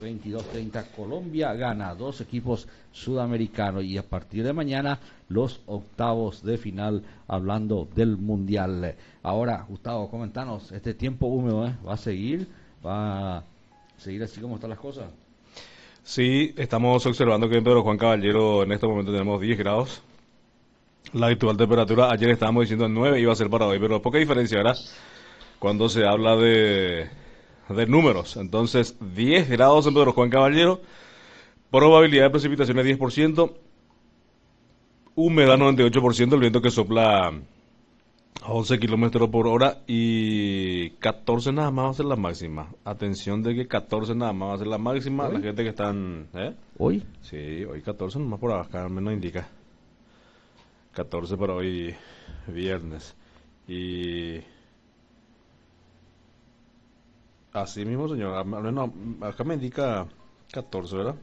22:30 Colombia gana, dos equipos sudamericanos y a partir de mañana los octavos de final hablando del mundial. Ahora, Gustavo, comentanos, este tiempo húmedo, ¿va a seguir? ¿Va a seguir así como están las cosas? Sí, estamos observando que en Pedro Juan Caballero en este momento tenemos 10 grados. La actual temperatura, ayer estábamos diciendo 9 iba a ser para hoy, pero poca diferencia, ¿verdad? Cuando se habla de números. Entonces, 10 grados en Pedro Juan Caballero, probabilidad de precipitaciones 10%, humedad 98%, el viento que sopla a 11 kilómetros por hora y 14 nada más va a ser la máxima. Atención de que 14 nada más va a ser la máxima. La ¿Hoy? gente que están... ¿eh? ¿Hoy? Sí, hoy 14 nomás por acá, al menos indica. 14 para hoy viernes. Y así mismo, señor, al menos acá me indica 14, ¿verdad?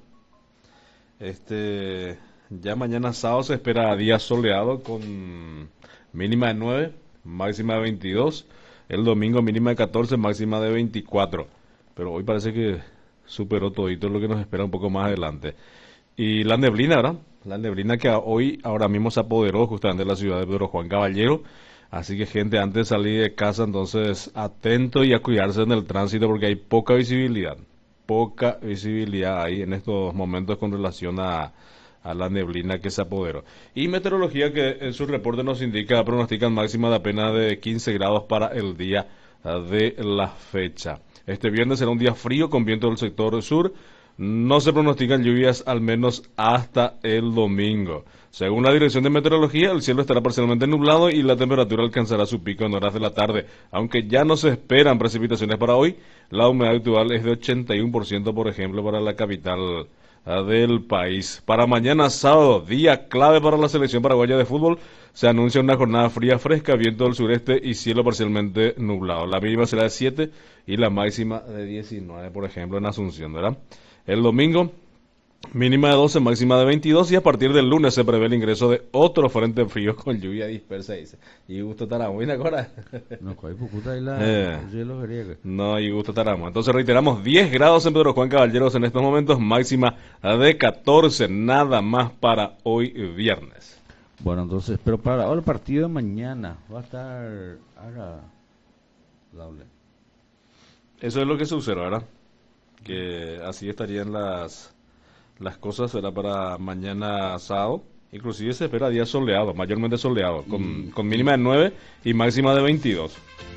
Ya mañana sábado se espera día soleado con mínima de 9, máxima de 22. El domingo mínima de 14, máxima de 24. Pero hoy parece que superó todito lo que nos espera un poco más adelante. Y la neblina, ¿verdad? La neblina que hoy, ahora mismo se apoderó justamente de la ciudad de Pedro Juan Caballero. Así que gente, antes de salir de casa, entonces atento y a cuidarse en el tránsito porque hay poca visibilidad. Poca visibilidad ahí en estos momentos con relación a la neblina que se apoderó. Y meteorología que en su reporte nos indica, pronostican máxima de apenas de 15 grados para el día de la fecha. Este viernes será un día frío con viento del sector sur. No se pronostican lluvias al menos hasta el domingo. Según la Dirección de Meteorología, el cielo estará parcialmente nublado y la temperatura alcanzará su pico en horas de la tarde. Aunque ya no se esperan precipitaciones para hoy, la humedad actual es de 81%, por ejemplo, para la capital del país. Para mañana sábado, día clave para la selección paraguaya de fútbol, se anuncia una jornada fría fresca, viento del sureste y cielo parcialmente nublado. La mínima será de 7 y la máxima de 19, por ejemplo, en Asunción, ¿verdad? El domingo, mínima de 12, máxima de 22 y a partir del lunes se prevé el ingreso de otro frente frío con lluvia dispersa, dice. Y gusto taramo, ¿y ahora? No, hay pocuta ahí la Eh, hielo griego. no, y gusto taramo. Entonces reiteramos, 10 grados en Pedro Juan Caballeros en estos momentos, máxima de 14, nada más para hoy viernes. Bueno, entonces, pero para ahora el partido de mañana va a estar agradable. Eso es lo que se observa, ¿verdad? Que así estarían las cosas, será para mañana sábado. Inclusive se espera día soleado, mayormente soleado, con mínima de 9 y máxima de 22.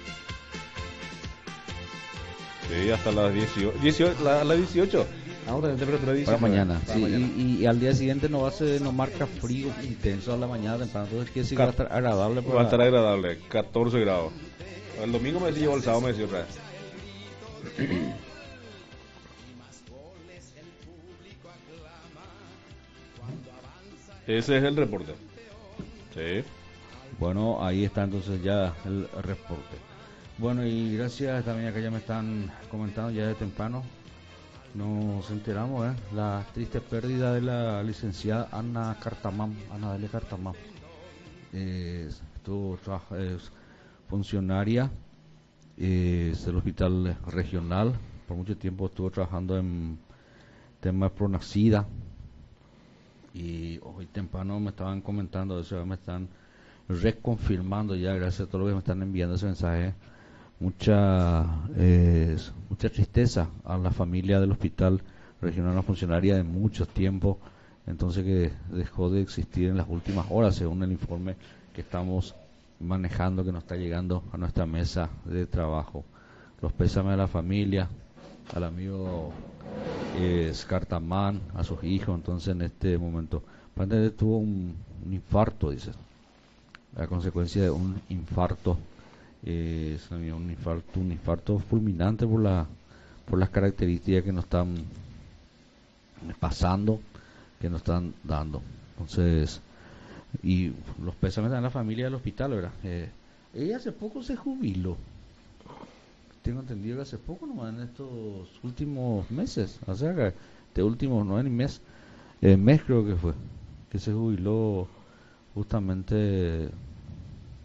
Sí, hasta las 18, la 18. Vamos a tener temperatura de Para 19. mañana, Para sí, mañana. y al día siguiente no marca frío intenso a la mañana temprano, entonces quiere decir que va a estar agradable Va a estar para... agradable, 14 grados. El domingo me decía, o el sábado me decía otra vez. Ese es el reporte. Sí. Bueno, ahí está entonces ya el reporte. Bueno, y gracias también a que ya me están comentando ya de temprano, nos enteramos, la triste pérdida de la licenciada Ana Cartamán, Ana Delia Cartamán. Es funcionaria del hospital regional, por mucho tiempo estuvo trabajando en temas pro nacida y hoy temprano me estaban comentando eso, me están reconfirmando ya, gracias a todo lo que me están enviando ese mensaje, mucha tristeza a la familia del hospital regional, una funcionaria de mucho tiempo, entonces que dejó de existir en las últimas horas, según el informe que estamos manejando, que nos está llegando a nuestra mesa de trabajo. Los pésames a la familia, al amigo Scartamán, a sus hijos, entonces en este momento. Padre tuvo un infarto, dice, a consecuencia de un infarto, un infarto fulminante por las características que nos están pasando, que nos están dando. Entonces, y los pésames a la familia del hospital, ¿verdad? Ella hace poco se jubiló. Tengo entendido que hace poco, nomás en estos últimos meses, o sea, que este último, no es ni mes, mes creo que fue, que se jubiló justamente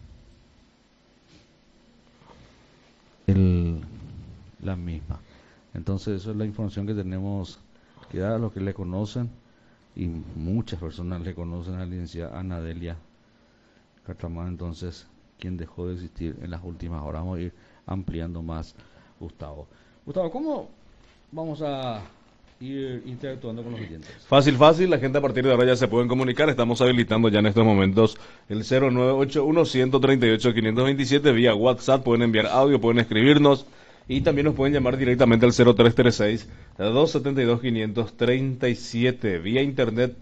la misma. Entonces, eso es la información que tenemos que dar a los que le conocen, y muchas personas le conocen a la licenciada Ana Delia Cartramán, entonces, quien dejó de existir en las últimas horas. Vamos a ir ampliando más, Gustavo. Gustavo, ¿cómo vamos a ir interactuando con los oyentes? Fácil, la gente a partir de ahora ya se pueden comunicar. Estamos habilitando ya en estos momentos el 0981-138-527 vía WhatsApp. Pueden enviar audio, pueden escribirnos y también nos pueden llamar directamente al 0336-272-537 vía internet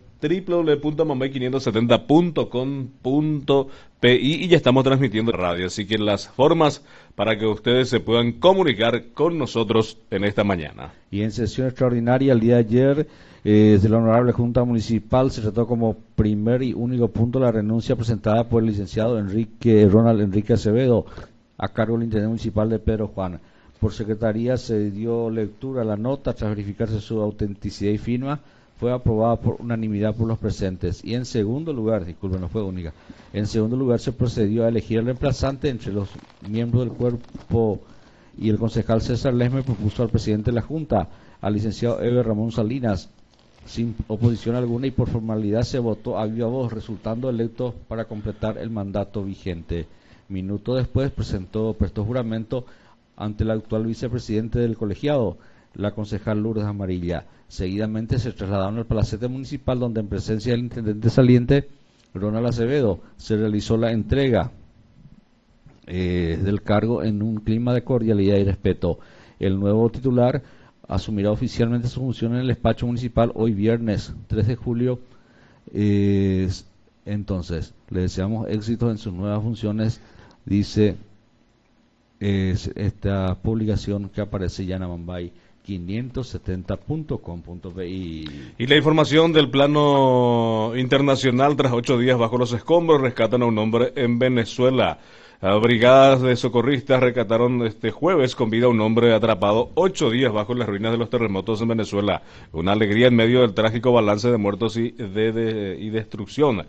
www.mamey570.com.pi, y ya estamos transmitiendo radio, así que las formas para que ustedes se puedan comunicar con nosotros en esta mañana. Y en sesión extraordinaria el día de ayer de la Honorable Junta Municipal se trató como primer y único punto la renuncia presentada por el licenciado Ronald Enrique Acevedo a cargo del Intendente Municipal de Pedro Juan. Por secretaría se dio lectura a la nota tras verificarse su autenticidad y firma. Fue aprobada por unanimidad por los presentes. Y en segundo lugar, disculpen, no fue única, en segundo lugar se procedió a elegir el reemplazante entre los miembros del cuerpo, y el concejal César Lesme propuso al presidente de la Junta, al licenciado Eber Ramón Salinas, sin oposición alguna, y por formalidad se votó a viva voz, resultando electo para completar el mandato vigente. Minuto después prestó juramento ante el actual vicepresidente del colegiado, la concejal Lourdes Amarilla. Seguidamente se trasladaron al palacete municipal, donde en presencia del intendente saliente, Ronald Acevedo, se realizó la entrega del cargo en un clima de cordialidad y respeto. El nuevo titular asumirá oficialmente su función en el despacho municipal hoy viernes 3 de julio. Entonces, le deseamos éxitos en sus nuevas funciones, dice esta publicación que aparece ya en Amambay 570.com.pi. Y la información del plano internacional: tras 8 días bajo los escombros, rescatan a un hombre en Venezuela. Brigadas de socorristas rescataron este jueves con vida a un hombre atrapado 8 días bajo las ruinas de los terremotos en Venezuela. Una alegría en medio del trágico balance de muertos y destrucción.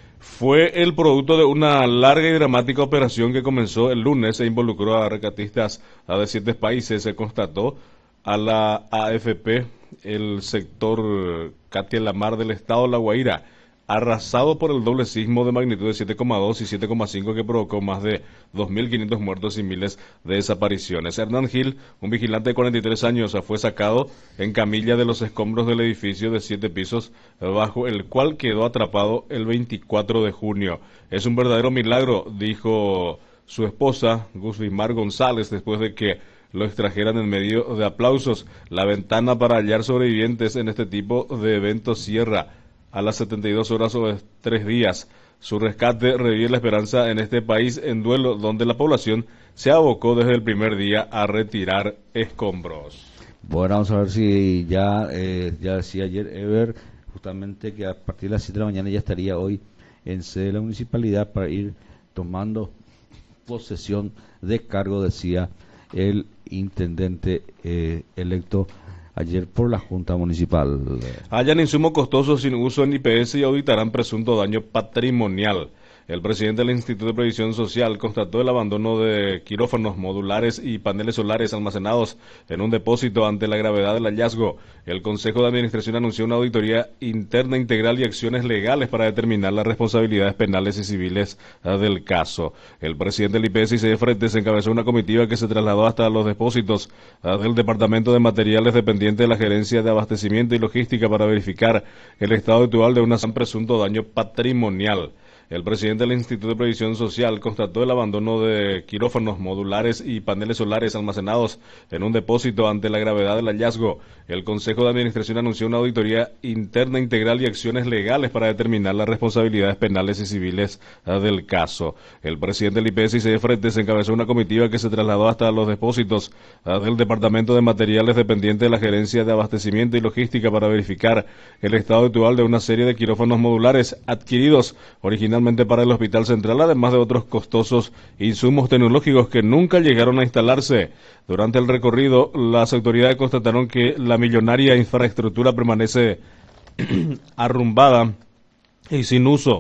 Fue el producto de una larga y dramática operación que comenzó el lunes e involucró a rescatistas de 7 países. Se constató a la AFP el sector Katia Lamar del estado de La Guaira, arrasado por el doble sismo de magnitud de 7,2 y 7,5 que provocó más de 2.500 muertos y miles de desapariciones. Hernán Gil, un vigilante de 43 años, fue sacado en camilla de los escombros del edificio de 7 pisos, bajo el cual quedó atrapado el 24 de junio. Es un verdadero milagro, dijo su esposa, Guslimar González, después de que lo extrajeran en medio de aplausos. La ventana para hallar sobrevivientes en este tipo de eventos cierra a las 72 horas o 3 días. Su rescate revive la esperanza en este país en duelo, donde la población se abocó desde el primer día a retirar escombros. Bueno, vamos a ver si ya decía ayer Eber, justamente que a partir de las 7 de la mañana ya estaría hoy en sede de la municipalidad para ir tomando posesión de cargo, decía el intendente electo ayer por la Junta Municipal. Hallan insumos costosos sin uso en IPS y auditarán presunto daño patrimonial. El presidente del Instituto de Previsión Social constató el abandono de quirófanos modulares y paneles solares almacenados en un depósito ante la gravedad del hallazgo. El Consejo de Administración anunció una auditoría interna integral y acciones legales para determinar las responsabilidades penales y civiles del caso. El presidente del IPS y CEFRETES encabezó una comitiva que se trasladó hasta los depósitos del Departamento de Materiales dependiente de la Gerencia de Abastecimiento y Logística para verificar el estado actual de un presunto daño patrimonial. El presidente del Instituto de Previsión Social constató el abandono de quirófanos modulares y paneles solares almacenados en un depósito ante la gravedad del hallazgo. El Consejo de Administración anunció una auditoría interna integral y acciones legales para determinar las responsabilidades penales y civiles del caso. El presidente del IPS y CEFRETES encabezó una comitiva que se trasladó hasta los depósitos del Departamento de Materiales dependiente de la Gerencia de Abastecimiento y Logística para verificar el estado actual de una serie de quirófanos modulares adquiridos originalmente para el Hospital Central, además de otros costosos insumos tecnológicos que nunca llegaron a instalarse. Durante el recorrido, las autoridades constataron que la millonaria infraestructura permanece arrumbada y sin uso.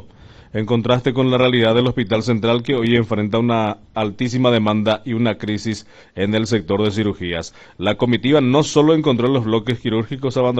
en contraste con la realidad del Hospital Central, que hoy enfrenta una altísima demanda y una crisis en el sector de cirugías. La comitiva no solo encontró los bloques quirúrgicos abandonados,